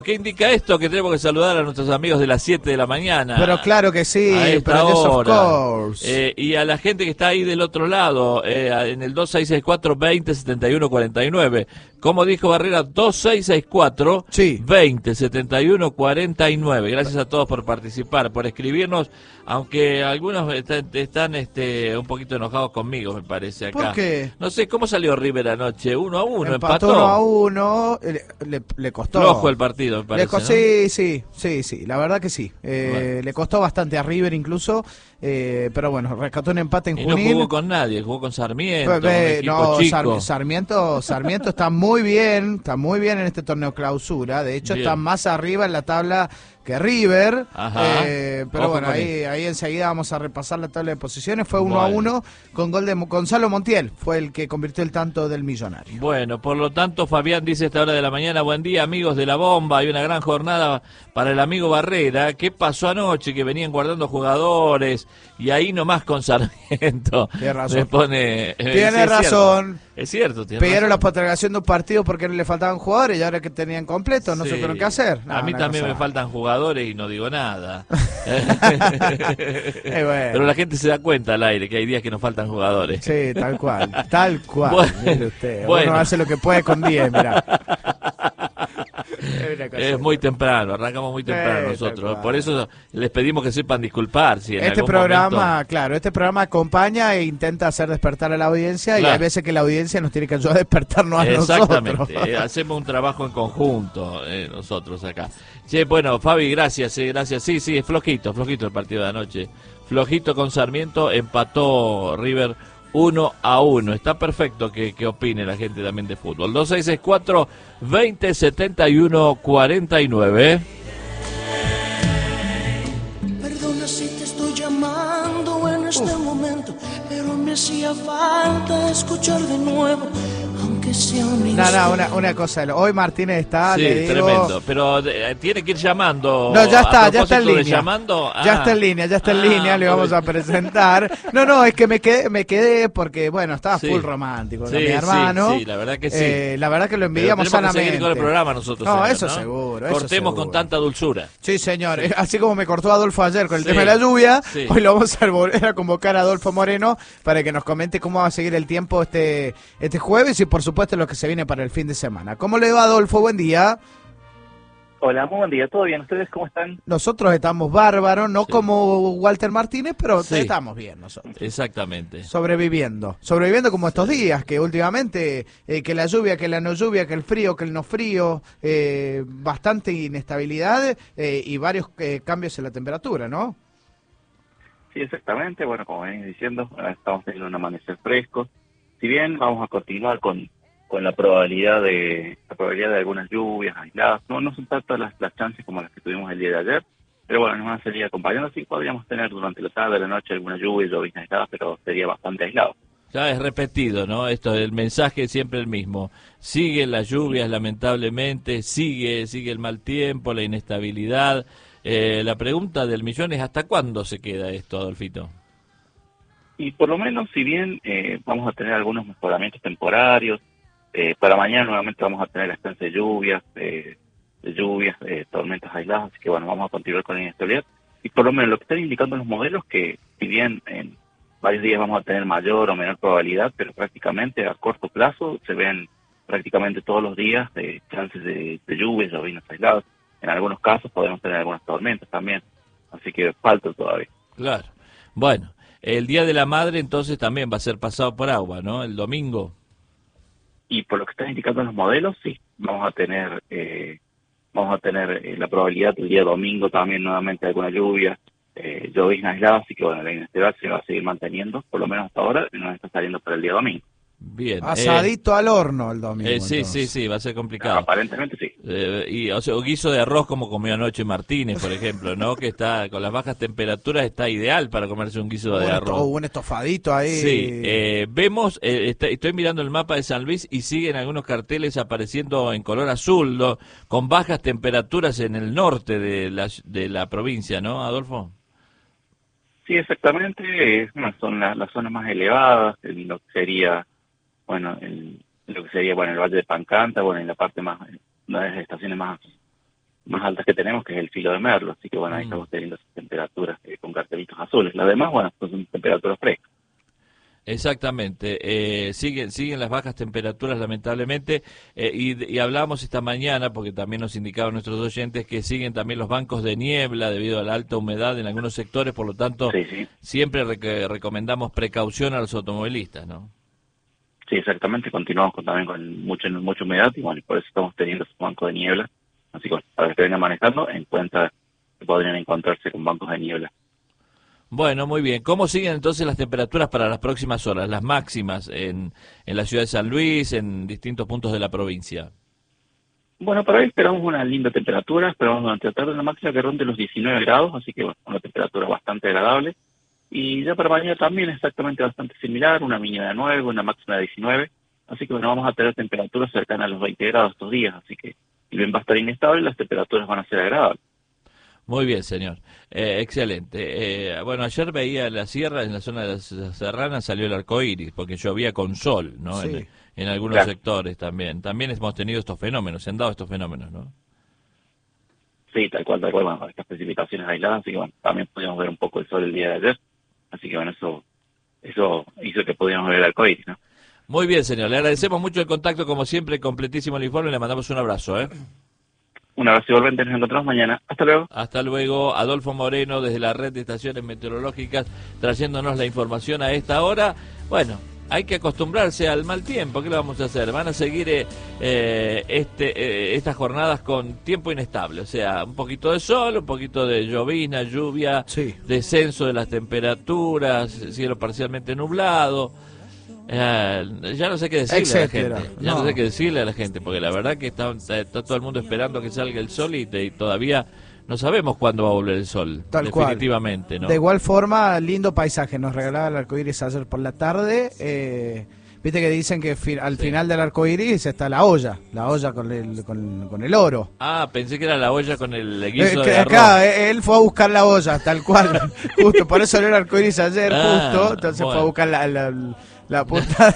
¿Qué indica esto? Que tenemos que saludar a nuestros amigos de las 7 de la mañana. Pero claro que sí, a esta pero yes, of hora. course. Y a la gente que está ahí del otro lado, en el 2664-2071-49. Como dijo Barrera, 2664 Sí. 2071-49. Gracias a todos por participar, por escribirnos, aunque algunos están un poquito enojados conmigo, me parece, acá. ¿Por qué? No sé, ¿cómo salió River anoche? 1-1, Empató empató. 1-1, le costó. Flojo el partido, me parece, ¿no? Sí, la verdad que sí. Bueno. Le costó bastante a River incluso, pero bueno, rescató un empate en Y Junín. no jugó con nadie, jugó con Sarmiento, un equipo No, chico. Sarmiento está muy bien en este torneo clausura. De hecho, Bien. está más arriba en la tabla que River. Ajá. Pero Ojo bueno, con ahí enseguida vamos a repasar la tabla de posiciones. Fue 1-1 Bueno. con gol de Gonzalo Montiel. Fue el que convirtió el tanto del Millonario. Bueno, por lo tanto, Fabián dice a esta hora de la mañana: buen día, amigos de la bomba. Hay una gran jornada para el amigo Barrera. ¿Qué pasó anoche? Que venían guardando jugadores y ahí nomás con Sarmiento. Tiene razón. Le pone, Tiene razón. Es cierto, tiene Pidieron la razón. postergación de un partido porque no le faltaban jugadores y ahora que tenían completo no Sí. supieron qué hacer. A mí Una también cosa- me faltan jugadores y no digo nada. Bueno. Pero la gente se da cuenta al aire que hay días que nos faltan jugadores. Sí, tal cual, tal cual. Bueno, Mire usted, bueno. uno hace lo que puede con 10, mirá. Es muy temprano, arrancamos muy temprano tal nosotros. cual. Por eso les pedimos que sepan disculpar. Si en Este algún programa, momento... claro, este programa acompaña e intenta hacer despertar a la audiencia y Claro. hay veces que la audiencia nos tiene que ayudar a despertarnos a Exactamente, nosotros. hacemos un trabajo en conjunto nosotros acá. Che, bueno, Fabi, gracias, gracias. Sí, es flojito el partido de anoche. Flojito con Sarmiento, empató River 1-1. Está perfecto que opine la gente también de fútbol. 2664-2071-49. Perdona si te estoy llamando en este momento, pero me hacía falta escuchar de nuevo, aunque sea un No, instante. una cosa, hoy Martínez está, Sí, le digo... tremendo. Pero tiene que ir llamando. No, ya A está en propósito de línea. llamando, Ya está en línea, le vamos pues. a presentar. No, es que me quedé porque, bueno, estaba Sí. full romántico con Sí, mi hermano. sí, la verdad que sí. La verdad que lo Pero envidiamos tenemos que sanamente. seguir con el programa nosotros. No, señor, eso seguro, eso Cortemos seguro. con tanta dulzura. Sí, señor. Así como me cortó Adolfo ayer con el Sí. tema de la lluvia, Sí. hoy lo vamos a volver a convocar a Adolfo Moreno para que nos comente cómo va a seguir el tiempo este jueves y, por supuesto, lo que se viene para el fin de semana. ¿Cómo le va, Adolfo? Buen día. Hola, muy buen día. ¿Todo bien? ¿Ustedes cómo están? Nosotros estamos bárbaros, no Sí. como Walter Martínez, pero Sí. estamos bien nosotros. Exactamente. Sobreviviendo como estos días, que últimamente, que la lluvia, que la no lluvia, que el frío, que el no frío, bastante inestabilidad y varios cambios en la temperatura, ¿no? Sí, exactamente. Bueno, como venís diciendo, estamos teniendo un amanecer fresco. Si bien vamos a continuar con la probabilidad de algunas lluvias aisladas, no son tantas las chances como las que tuvimos el día de ayer, pero bueno, nos van a seguir acompañando. Sí, podríamos tener durante la tarde, la noche, alguna lluvias aisladas, pero sería bastante aislado. Ya es repetido, ¿no? Esto, el mensaje es siempre el mismo. Siguen las lluvias, lamentablemente, sigue el mal tiempo, la inestabilidad. La pregunta del millón es: ¿hasta cuándo se queda esto, Adolfito? Y por lo menos, si bien vamos a tener algunos mejoramientos temporarios, para mañana nuevamente vamos a tener la estancia de lluvias, tormentas aisladas, así que bueno, vamos a continuar con la inestabilidad. Y por lo menos lo que están indicando los modelos, que si bien en varios días vamos a tener mayor o menor probabilidad, pero prácticamente a corto plazo se ven prácticamente todos los días chances de lluvias, llovinas aisladas. En algunos casos podemos tener algunas tormentas también, así que falta todavía. Claro. Bueno, el Día de la Madre entonces también va a ser pasado por agua, ¿no? El domingo. Y por lo que están indicando los modelos, sí, vamos a tener la probabilidad del día domingo también nuevamente de alguna lluvia, llovizna aislada, así que bueno, la inestabilidad se va a seguir manteniendo, por lo menos hasta ahora, y nos está saliendo para el día domingo. Bien. Asadito al horno el domingo. Sí, entonces. va a ser complicado. Aparentemente sí. O guiso de arroz como comió anoche Martínez, por ejemplo, ¿no? Que está con las bajas temperaturas, está ideal para comerse un guiso de arroz. Un estofadito ahí. Sí, vemos, estoy mirando el mapa de San Luis y siguen algunos carteles apareciendo en color azul, ¿no? Con bajas temperaturas en el norte de la provincia, ¿no, Adolfo? Sí, exactamente, son las zonas más elevadas, en lo que sería, el Valle de Pancanta, en la parte más, una de las estaciones más más altas que tenemos, que es el filo de merlo. Así que bueno, ahí estamos teniendo esas temperaturas con cartelitos azules. Las demás, bueno, son temperaturas frescas. Exactamente, siguen las bajas temperaturas lamentablemente, y hablábamos esta mañana, porque también nos indicaban nuestros oyentes, que siguen también los bancos de niebla debido a la alta humedad en algunos sectores, por lo tanto Sí. siempre recomendamos precaución a los automovilistas, ¿no? Sí, exactamente, continuamos también con mucha humedad y bueno, por eso estamos teniendo esos bancos de niebla. Así que para los que vengan manejando, en cuenta que podrían encontrarse con bancos de niebla. Bueno, muy bien. ¿Cómo siguen entonces las temperaturas para las próximas horas, las máximas en la ciudad de San Luis, en distintos puntos de la provincia? Bueno, para hoy esperamos una linda temperatura, esperamos durante la tarde una máxima que ronde los 19 grados, así que bueno, una temperatura bastante agradable. Y ya para mañana también exactamente bastante similar, una mínima de 9, una máxima de 19, así que bueno, vamos a tener temperaturas cercanas a los 20 grados estos días, así que el bien va a estar inestable y las temperaturas van a ser agradables. Muy bien, señor. Excelente. Bueno, ayer veía en la sierra, en la zona de las Serranas, salió el arco iris, porque llovía con sol, ¿no? Sí. En algunos sectores también. También hemos tenido estos fenómenos, se han dado estos fenómenos, ¿no? Sí, tal cual, bueno, estas precipitaciones aisladas, así que bueno, también pudimos ver un poco el sol el día de ayer, así que bueno, eso hizo que pudiéramos ver el arco iris, ¿no? Muy bien, señor. Le agradecemos mucho el contacto, como siempre, completísimo el informe, le mandamos un abrazo, ¿eh? Un abrazo igualmente, nos encontramos mañana. Hasta luego. Hasta luego, Adolfo Moreno desde la red de estaciones meteorológicas trayéndonos la información a esta hora. Bueno, hay que acostumbrarse al mal tiempo, ¿qué le vamos a hacer? Van a seguir estas jornadas con tiempo inestable, o sea, un poquito de sol, un poquito de llovizna, lluvia, Sí. descenso de las temperaturas, cielo parcialmente nublado. Ya no sé qué decirle Etcétera. a la gente. No sé qué decirle a la gente, porque la verdad que está todo el mundo esperando que salga el sol y todavía no sabemos cuándo va a volver el sol. Tal cual. Definitivamente, ¿no? De igual forma, lindo paisaje. Nos regalaba el arcoíris ayer por la tarde. Viste que dicen que al final del arcoíris está la olla con el oro. Ah, pensé que era la olla con el guiso Que de arroz. acá, él fue a buscar la olla, tal cual. Justo, por eso era el arcoíris ayer, justo. Entonces bueno. fue a buscar la punta.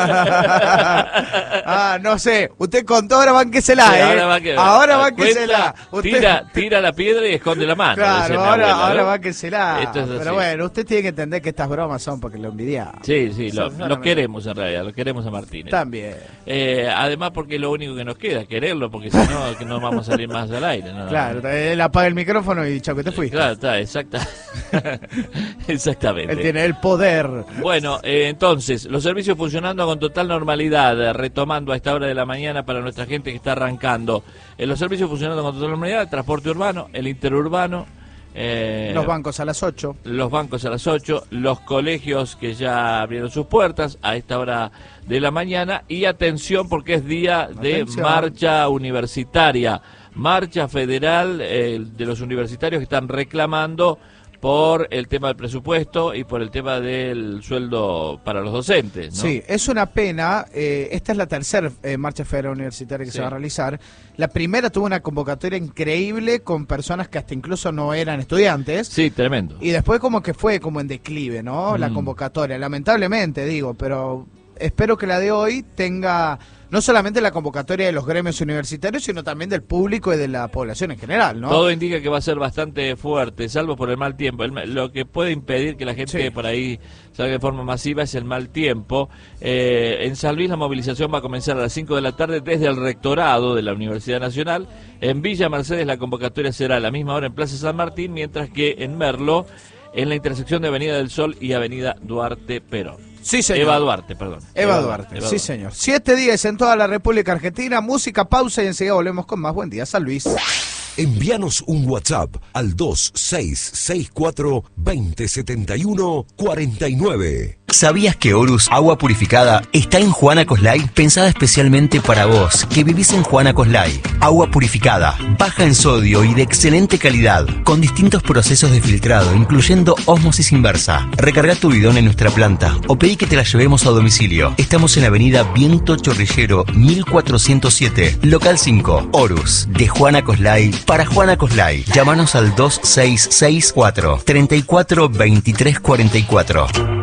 No sé. Usted contó, ahora bánquesela, Sí, Ahora bánquesela. Tira la piedra y esconde la mano. Claro, decía mi abuela, ahora ¿no? bánquesela. Esto es así. Pero bueno, usted tiene que entender que estas bromas son porque lo envidiamos. Sí, lo Solamente. queremos en realidad, lo queremos a Martínez. También. Además porque es lo único que nos queda, quererlo, porque si no, que no vamos a salir más al aire. ¿No? Claro, él apaga el micrófono y chao que te fuiste. Claro, está, exactamente. Él tiene el poder. Bueno, entonces, los servicios funcionando con total normalidad, retomando a esta hora de la mañana para nuestra gente que está arrancando. Los servicios funcionando con total normalidad, el transporte urbano, el interurbano. Los bancos a las 8. Los bancos a las 8, los colegios que ya abrieron sus puertas a esta hora de la mañana. Y atención porque es día de marcha universitaria, marcha federal de los universitarios que están reclamando por el tema del presupuesto y por el tema del sueldo para los docentes, ¿no? Sí, es una pena. Esta es la tercera marcha federal universitaria que se va a realizar. La primera tuvo una convocatoria increíble con personas que hasta incluso no eran estudiantes. Sí, tremendo. Y después como que fue como en declive, ¿no? La convocatoria, lamentablemente digo, pero espero que la de hoy tenga no solamente la convocatoria de los gremios universitarios, sino también del público y de la población en general, ¿no? Todo indica que va a ser bastante fuerte, salvo por el mal tiempo. Lo que puede impedir que la gente por ahí salga de forma masiva es el mal tiempo. En San Luis la movilización va a comenzar a las 5 de la tarde desde el rectorado de la Universidad Nacional. En Villa Mercedes la convocatoria será a la misma hora en Plaza San Martín, mientras que en Merlo, en la intersección de Avenida del Sol y Avenida Duarte Perón. Sí, señor. Eva Duarte, perdón. Eva Duarte, sí, señor. 7 días en toda la República Argentina, música, pausa y enseguida volvemos con más. Buen día, San Luis. Envíanos un WhatsApp al 2664-2071-49. ¿Sabías que Horus Agua Purificada está en Juana Coslay? Pensada especialmente para vos, que vivís en Juana Coslay. Agua purificada, baja en sodio y de excelente calidad, con distintos procesos de filtrado, incluyendo ósmosis inversa. Recarga tu bidón en nuestra planta o pedí que te la llevemos a domicilio. Estamos en la avenida Viento Chorrillero 1407, local 5, Horus, de Juana Coslay para Juana Coslay. Llámanos al 2664 34 23 44.